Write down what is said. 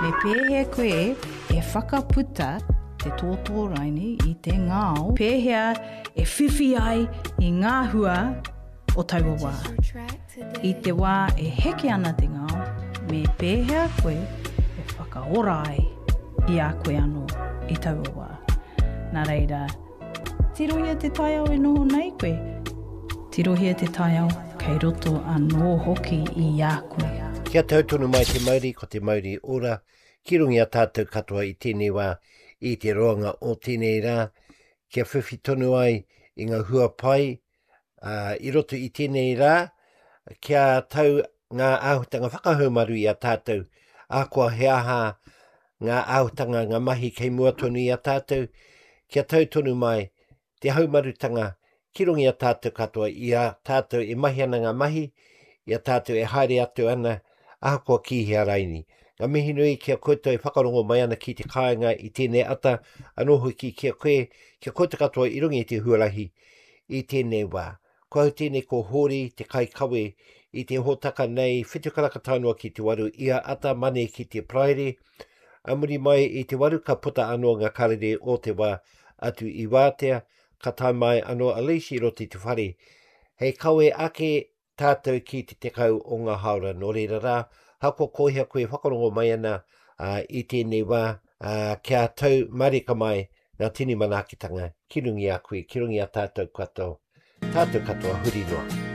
Me pēhea koe e whakaputa te tōtō raini i te ngāo. Pēhea e whiwhi ai i ngā hua o taua wā. I te wā e heke ana te ngāo, me pēhea koe e whakaora ai i a koe anō i taua wā. Nā reira, tirohia te taiao e noho nei koe. Tirohia te taiao kei roto anō hoki i a koe. Kia tautonu mai te Māori ko te Māori ora, ki rungi a tātou katoa i tēnei wā, i te roanga o tēnei rā, kia whiwhi tonu ai i ngā hua pai, i roto i tēnei rā, kia tau ngā āhutanga whakahaumaru i a tātou, ākua he aha ngā āhutanga ngā mahi kei mua tonu i a tātou, kia tautonu mai te haumarutanga ki rungi a tātou katoa i a tātou e mahi ana ngā mahi, i a tātou e haere atu ana, ākua ki hea raini. Ngā mihi nui kia koutou e whakarongo mai ana ki te kāinga i tēnei ata, anoho ki kia koe, kia koutou katoa i rungi i te huarahi i tēnei wā. Ko hau tēnei ko hori te kai kawe i te hōtaka nei, whitu karaka tānoa ki te waru ia ata mane ki te praere, amuri mai i te waru ka puta anō ngā karere o te wā atu i wātea, ka tai mai anō alisi roti te whare. Hei kawe ake tātou ki te tekau o ngā haura no reira rā, hako kohea koe whakarongo mai ana i tēnei wā, kia tau marika mai ngā tini manakitanga ki rungi a koe, ki rungi a tātou katoa huri noa.